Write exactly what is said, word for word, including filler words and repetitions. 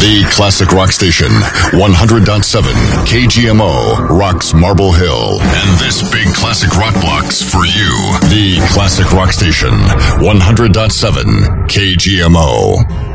The Classic Rock Station, one hundred point seven K G M O, rocks Marble Hill. And this big classic rock box for you. The Classic Rock Station, one hundred point seven K G M O.